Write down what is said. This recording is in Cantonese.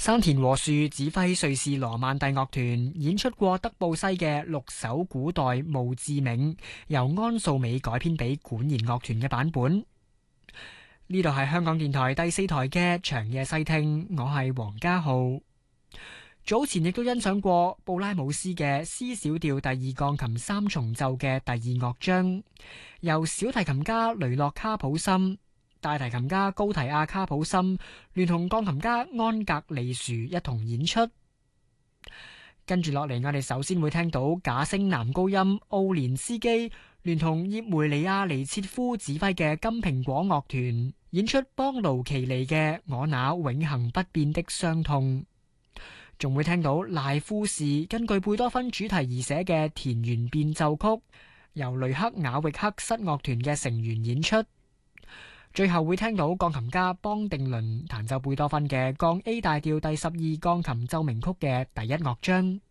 山田和樹指揮瑞士羅曼蒂樂團演出過德布西嘅6首古代墓誌銘，由安素美改編俾管弦樂團嘅版本。呢度係香港電台第4台嘅長夜細聽，我係黃家浩。早前亦都欣賞過布拉姆斯嘅 C 小調第2鋼琴三重奏嘅第2樂章，由小提琴家雷諾卡普森、大提琴家高提亞卡普森聯同鋼琴家安格利殊一同演出。跟住落嚟，我哋首先會聽到假聲男高音奧連斯基聯同葉梅里亞尼切夫指揮嘅金蘋果樂團演出邦盧奇尼嘅我那永恆不變的傷痛。仲會聽到賴富士根據貝多芬主題而寫嘅田園變奏曲，由雷克雅域克室樂團嘅成員演出。最後會聽到鋼琴家邦定倫彈奏貝多芬嘅降 A 大調第12鋼琴奏鳴曲嘅第1樂章。